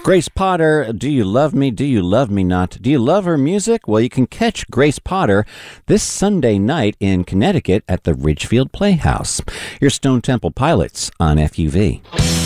Grace Potter, Do You Love Me? Do You Love Me Not? Do you love her music? Well, you can catch Grace Potter this Sunday night in Connecticut at the Ridgefield Playhouse. Your Stone Temple Pilots on FUV.